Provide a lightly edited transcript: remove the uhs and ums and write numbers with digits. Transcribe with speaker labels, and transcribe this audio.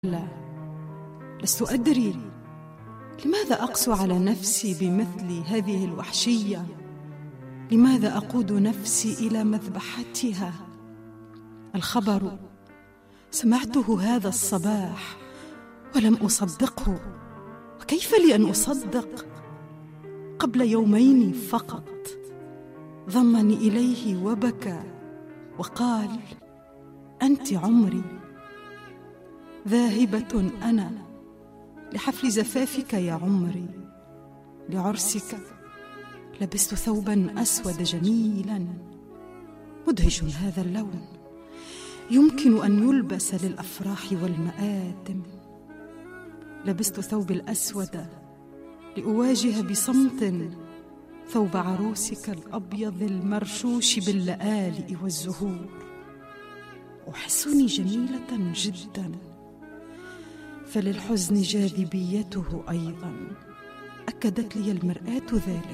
Speaker 1: لا، لست أدري لماذا أقسو على نفسي بمثل هذه الوحشية. لماذا أقود نفسي إلى مذبحتها؟ الخبر سمعته هذا الصباح ولم أصدقه. وكيف لي أن أصدق؟ قبل يومين فقط ضمني إليه وبكى وقال: أنت عمري، ذاهبة أنا لحفل زفافك يا عمري. لعرسك لبست ثوبا أسود جميلا مدهش هذا اللون، يمكن أن يلبس للأفراح والمآتم. لبست ثوب الأسود لأواجه بصمت ثوب عروسك الأبيض المرشوش باللآلئ والزهور. أحسني جميلة جدا، فللحزن جاذبيته أيضا، أكدت لي المرآة ذلك.